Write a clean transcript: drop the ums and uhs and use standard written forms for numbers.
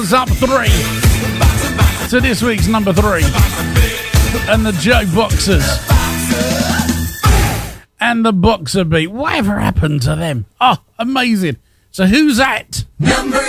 Up 3 to this week's number 3, and the Joe Boxers and the Boxer Beat. Whatever happened to them? Oh, amazing. So who's at number